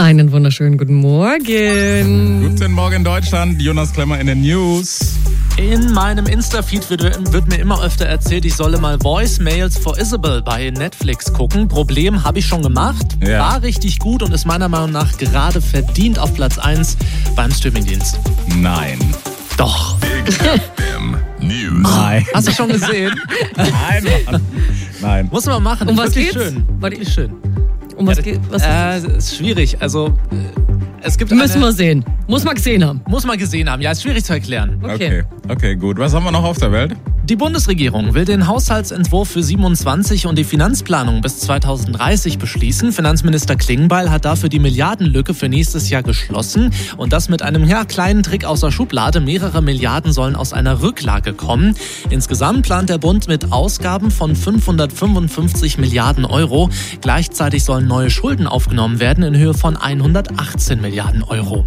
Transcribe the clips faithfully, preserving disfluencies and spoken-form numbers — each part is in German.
Einen wunderschönen guten Morgen. Guten Morgen Deutschland, Jonas Klemmer in den News. In meinem Insta-Feed wird, wird mir immer öfter erzählt, ich solle mal Voicemails for Isabel bei Netflix gucken. Problem habe ich schon gemacht, ja. War richtig gut und ist meiner Meinung nach gerade verdient auf Platz eins beim Streamingdienst. Nein. Doch. Big F M News. Nein. Hast du schon gesehen? Nein, Mann. Nein. Muss man machen. Um was Wirklich geht's? schön. Wirklich schön. Um was Ja, geht? Was äh, ist schwierig. Also, äh, es gibt müssen eine, wir sehen. Muss man gesehen haben. Muss man gesehen haben. Ja, ist schwierig zu erklären. Okay. Okay, okay, gut. Was haben wir noch auf der Welt? Die Bundesregierung will den Haushaltsentwurf für siebenundzwanzig und die Finanzplanung bis zweitausenddreißig beschließen. Finanzminister Klingbeil hat dafür die Milliardenlücke für nächstes Jahr geschlossen. Und das mit einem ja, kleinen Trick aus der Schublade. Mehrere Milliarden sollen aus einer Rücklage kommen. Insgesamt plant der Bund mit Ausgaben von fünfhundertfünfundfünfzig Milliarden Euro. Gleichzeitig sollen neue Schulden aufgenommen werden in Höhe von hundertachtzehn Milliarden Euro.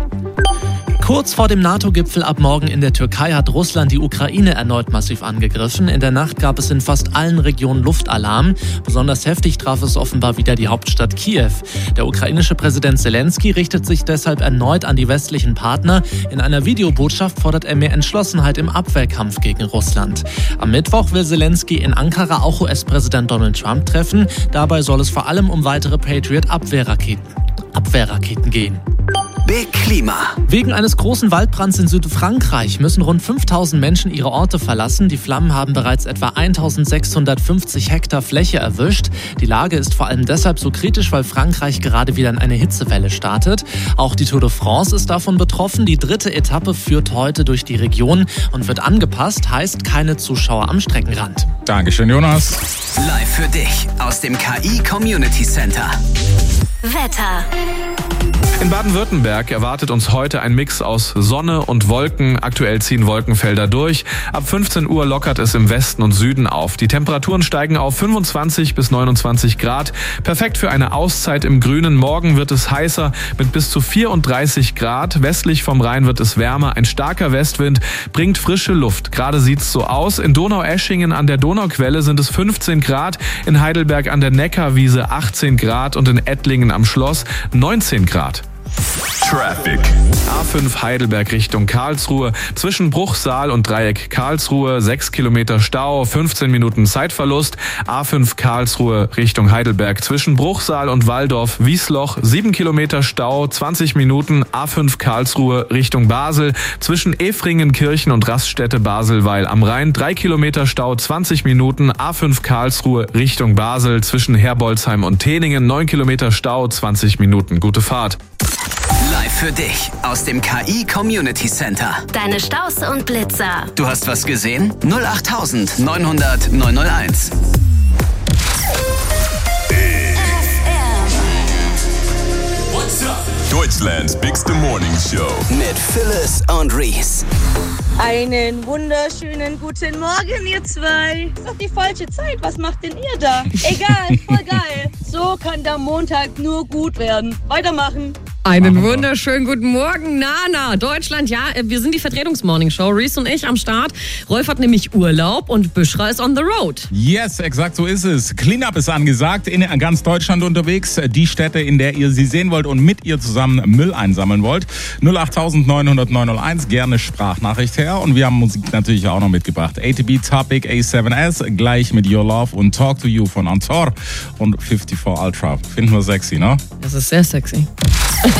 Kurz vor dem NATO-Gipfel ab morgen in der Türkei hat Russland die Ukraine erneut massiv angegriffen. In der Nacht gab es in fast allen Regionen Luftalarm. Besonders heftig traf es offenbar wieder die Hauptstadt Kiew. Der ukrainische Präsident Zelensky richtet sich deshalb erneut an die westlichen Partner. In einer Videobotschaft fordert er mehr Entschlossenheit im Abwehrkampf gegen Russland. Am Mittwoch will Zelensky in Ankara auch U S-Präsident Donald Trump treffen. Dabei soll es vor allem um weitere Patriot-Abwehrraketen Abwehrraketen gehen. Big Klima. Wegen eines großen Waldbrands in Südfrankreich müssen rund fünftausend Menschen ihre Orte verlassen. Die Flammen haben bereits etwa eintausendsechshundertfünfzig Hektar Fläche erwischt. Die Lage ist vor allem deshalb so kritisch, weil Frankreich gerade wieder in eine Hitzewelle startet. Auch die Tour de France ist davon betroffen. Die dritte Etappe führt heute durch die Region und wird angepasst, heißt keine Zuschauer am Streckenrand. Dankeschön, Jonas. Live für dich aus dem K I Community Center. Wetter. In Baden-Württemberg erwartet uns heute ein Mix aus Sonne und Wolken. Aktuell ziehen Wolkenfelder durch. Ab fünfzehn Uhr lockert es im Westen und Süden auf. Die Temperaturen steigen auf fünfundzwanzig bis neunundzwanzig Grad. Perfekt für eine Auszeit im Grünen. Morgen wird es heißer mit bis zu vierunddreißig Grad. Westlich vom Rhein wird es wärmer. Ein starker Westwind bringt frische Luft. Gerade sieht's so aus. In Donaueschingen an der Donauquelle sind es fünfzehn Grad. In Heidelberg an der Neckarwiese achtzehn Grad und in Ettlingen am Schloss neunzehn Grad. Traffic. A fünf Heidelberg Richtung Karlsruhe. Zwischen Bruchsal und Dreieck Karlsruhe sechs Kilometer Stau, fünfzehn Minuten Zeitverlust. A fünf Karlsruhe Richtung Heidelberg. Zwischen Bruchsal und Walldorf Wiesloch sieben Kilometer Stau, zwanzig Minuten. A fünf Karlsruhe Richtung Basel. Zwischen Efringenkirchen und Raststätte Baselweil am Rhein drei Kilometer Stau, zwanzig Minuten. A fünf Karlsruhe Richtung Basel. Zwischen Herbolzheim und Teningen neun Kilometer Stau, zwanzig Minuten. Gute Fahrt. Live für dich aus dem K I Community Center. Deine Staus und Blitzer. Du hast was gesehen? null acht neunhundert neunhunderteins. Deutschlands biggest morning show. Mit Phyllis und Reese. Einen wunderschönen guten Morgen, ihr zwei. Ist doch die falsche Zeit. Was macht denn ihr da? Egal, voll geil. So kann der Montag nur gut werden. Weitermachen. Einen wunderschönen guten Morgen, Nana. Deutschland, ja, wir sind die Vertretungsmorning-Show. Reese und ich am Start. Rolf hat nämlich Urlaub und Büschra ist on the road. Yes, exakt so ist es. Cleanup ist angesagt, in ganz Deutschland unterwegs. Die Städte, in der ihr sie sehen wollt und mit ihr zusammen Müll einsammeln wollt. null acht neunhundert neunhunderteins, gerne Sprachnachricht her. Und wir haben Musik natürlich auch noch mitgebracht. A T B Topic A seven S, gleich mit Your Love und Talk to You von Antor und fünfundfünfzig Ultra. Finden wir sexy, ne? Das ist sehr sexy.